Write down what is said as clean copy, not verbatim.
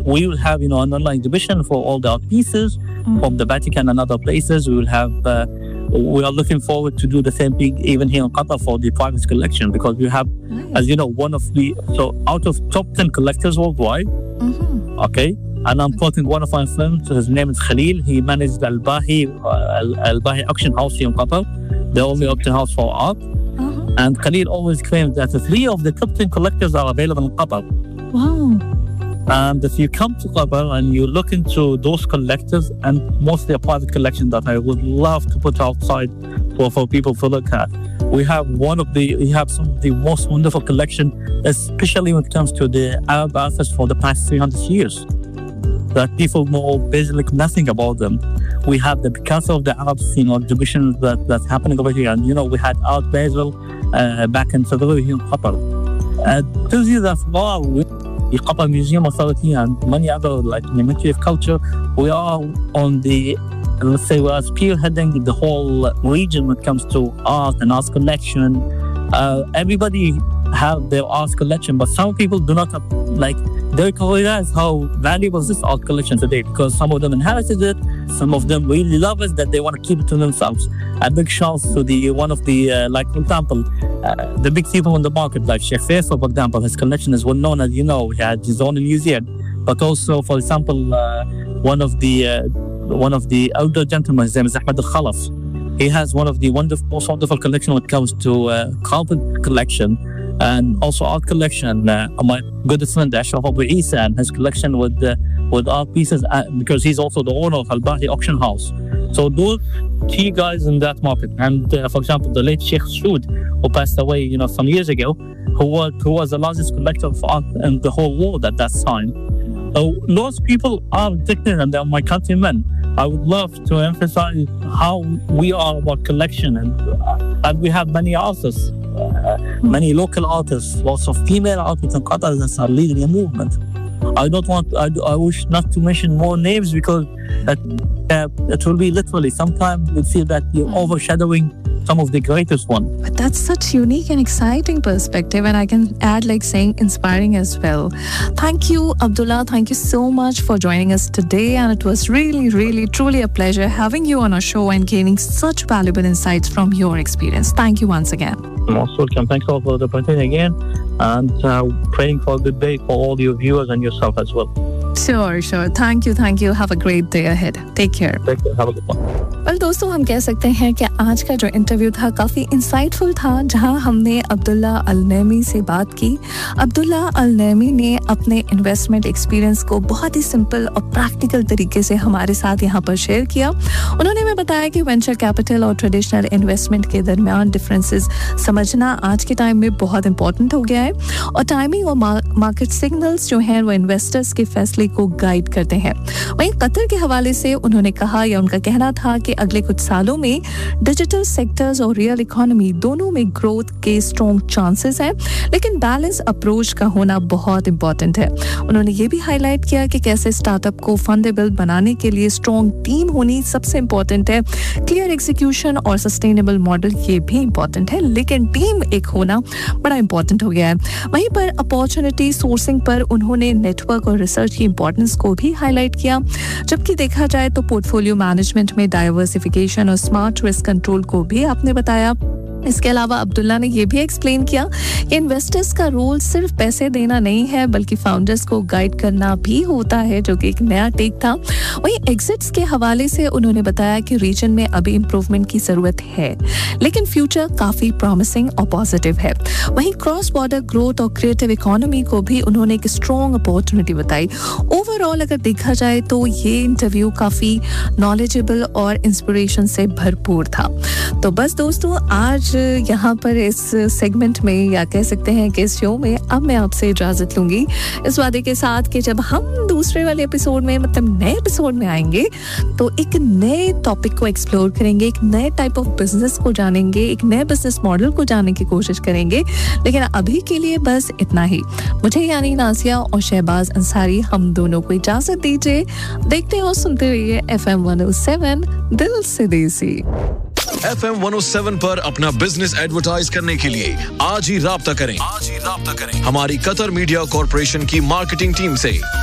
we will have, an online exhibition for all the art pieces from the Vatican and other places. We will have, we are looking forward to do the same thing even here in Qatar for the private collection, because we have, as you know, out of top 10 collectors worldwide, okay, and I'm quoting one of my friends, his name is Khalil. He managed Al-Bahi auction house here in Qatar, the only auction house for art. And Khalil always claims that 3 of the top 10 collectors are available in Qatar. Wow. And if you come to Qatar and you look into those collectors, and mostly a private collection that I would love to put outside for people to look at, we have some of the most wonderful collection, especially when it comes to the Arab artists for the past 300 years, that people know basically nothing about them. We have the Picasso of the Arabs, exhibitions that's happening over here. And, we had Art Basel back in February here in Qatar. Tells you that, wow, the Qatar Museum Authority and many other, the Ministry of Culture, we are on the, let's say, we are spearheading the whole region when it comes to art and art collection. Everybody have their art collection, but some people do not they realize how valuable is this art collection today, because some of them inherited it, some of them really love it, that they want to keep it to themselves. A big shout to one of the, for example, the big people in the market, like Sheikh Faisal, for example, his collection is well known, as you know. He had his own museum, but also, for example, one of the elder gentlemen, his name is Ahmed Al-Khalaf. He has one of the most wonderful collection when it comes to carpet collection and also art collection. My good friend Ashraf Abu Isa and his collection with art pieces, because he's also the owner of Al-Bahi auction house. So those key guys in that market. And for example, the late Sheikh Sood, who passed away some years ago, who was the largest collector of art in the whole world at that time. So those people are addicted, and they're my countrymen. I would love to emphasize how we are about collection, and we have many artists, many local artists, lots of female artists in Qatar that are leading a movement. I wish not to mention more names, because it will be literally, sometimes you feel that you're overshadowing some of the greatest one. But that's such unique and exciting perspective, and I can add saying inspiring as well. Thank you, Abdullah. Thank you so much for joining us today, and it was really, really, truly a pleasure having you on our show and gaining such valuable insights from your experience. Thank you once again. Most welcome. Thanks all for the opportunity again, and praying for a good day for all your viewers and yourself as well. Sure. Thank you. Have a great day ahead. Take care. Have a good one. Well, दोस्तों, हम कह सकते हैं कि आज का जो interview था काफ़ी इंसाइटफुल था, जहां हमने अब्दुल्ला अल-नैमी से बात की। अब्दुल्ला अल-नैमी ने अपने इन्वेस्टमेंट एक्सपीरियंस को बहुत ही सिंपल और प्रैक्टिकल तरीके से हमारे साथ यहां पर शेयर किया। उन्होंने हमें बताया कि वेंचर कैपिटल और ट्रेडिशनल इन्वेस्टमेंट के दरमियान डिफरेंसेस समझना आज के टाइम में बहुत इंपॉर्टेंट हो गया है, और टाइमिंग और मार्केट सिग्नल्स जो हैं वो इन्वेस्टर्स के फैसले को गाइड करते हैं। वहीं कतर के हवाले से उन्होंने कहा, या उनका कहना था, कि अगले कुछ सालों में डिजिटल सेक्टर्स और रियल इकोनॉमी दोनों में ग्रोथ के स्ट्रॉन्ग चांसेस हैं, लेकिन बैलेंस अप्रोच का होना बहुत इंपॉर्टेंट है। उन्होंने ये भी हाईलाइट किया कि कैसे स्टार्टअप को फंडेबल बनाने के लिए स्ट्रॉन्ग टीम होनी सबसे इंपॉर्टेंट है, क्लियर एग्जीक्यूशन और सस्टेनेबल मॉडल ये भी इंपॉर्टेंट है, लेकिन टीम एक होना बड़ा इंपॉर्टेंट हो गया है। वहीं पर अपॉर्चुनिटी सोर्सिंग पर उन्होंने नेटवर्क और रिसर्च की इंपॉर्टेंस को भी हाईलाइट किया, जबकि देखा जाए तो पोर्टफोलियो मैनेजमेंट में डाइवर्सिफिकेशन और स्मार्ट रिस्क कंट्रोल को भी आपने बताया। इसके अलावा अब्दुल्ला ने ये भी एक्सप्लेन किया कि इन्वेस्टर्स का रोल सिर्फ पैसे देना नहीं है, बल्कि फाउंडर्स को गाइड करना भी होता है, जो कि एक नया टेक था। वहीं एग्जिट्स के हवाले से उन्होंने बताया कि रीजन में अभी इंप्रूवमेंट की जरूरत है, लेकिन फ्यूचर काफी प्रॉमिसिंग और पॉजिटिव है। वहीं क्रॉस बॉर्डर ग्रोथ और क्रिएटिव इकोनॉमी को भी उन्होंने एक स्ट्रॉन्ग अपॉर्चुनिटी बताई। ओवरऑल अगर देखा जाए तो ये इंटरव्यू काफी नॉलेजेबल और इंस्पिरेशन से भरपूर था। तो बस दोस्तों, आज यहाँ पर इस सेगमेंट में, या कह सकते हैं कि इस शो में, अब मैं आपसे इजाजत लूंगी इस वादे के साथ कि जब हम दूसरे वाले एपिसोड में, मतलब नए एपिसोड में आएंगे, तो एक नए टॉपिक को एक्सप्लोर करेंगे, एक नए टाइप ऑफ बिजनेस को जानेंगे, एक नए बिजनेस मॉडल को जानने की कोशिश करेंगे। लेकिन अभी के लिए बस इतना ही। मुझे यानी नासिया और शहबाज अंसारी, हम दोनों को इजाजत दीजिए। देखते और सुनते रहिए FM 107 दिल से देसी। FM 107 पर अपना बिजनेस एडवर्टाइज करने के लिए आज ही राब्ता करें हमारी कतर मीडिया कॉर्पोरेशन की मार्केटिंग टीम से।